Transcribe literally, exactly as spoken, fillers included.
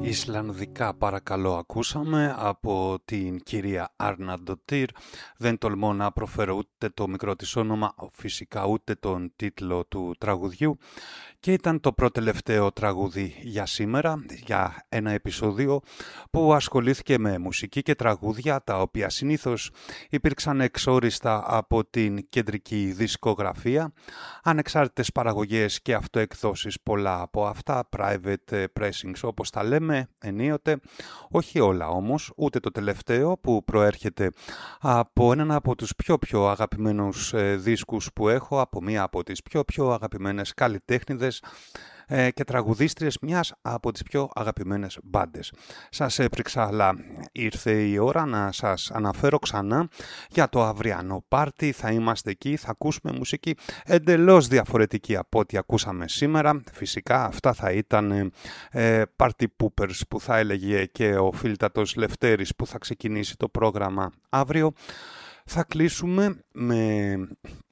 Ισλανδικά παρακαλώ ακούσαμε από την κυρία Άρνα Ντοτήρ. Δεν τολμώ να προφέρω ούτε το μικρό της όνομα, φυσικά ούτε τον τίτλο του τραγουδιού. Και ήταν το πρώτο τελευταίο τραγούδι για σήμερα, για ένα επεισόδιο που ασχολήθηκε με μουσική και τραγούδια τα οποία συνήθως υπήρξαν εξόριστα από την κεντρική δισκογραφία, ανεξάρτητες παραγωγές και αυτοεκδόσεις, πολλά από αυτά, private pressings όπως τα λέμε ενίοτε, όχι όλα όμως, ούτε το τελευταίο που προέρχεται από έναν από τους πιο πιο αγαπημένους δίσκους που έχω, από μία από τις πιο πιο αγαπημένες καλλιτέχνηδες και τραγουδίστριες μιας από τις πιο αγαπημένες μπάντες. Σας έπριξα, αλλά ήρθε η ώρα να σας αναφέρω ξανά για το αυριανό πάρτι. Θα είμαστε εκεί, θα ακούσουμε μουσική εντελώς διαφορετική από ό,τι ακούσαμε σήμερα. Φυσικά αυτά θα ήταν ε, party poopers που θα έλεγε και ο φίλτατος Λευτέρης που θα ξεκινήσει το πρόγραμμα αύριο. Θα κλείσουμε με